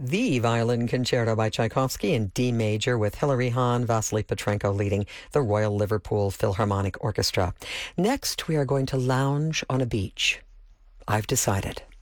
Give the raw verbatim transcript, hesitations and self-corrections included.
the Violin Concerto by Tchaikovsky in D major with Hilary Hahn, Vasily Petrenko leading the Royal Liverpool Philharmonic Orchestra. Next, we are going to lounge on a beach. I've decided.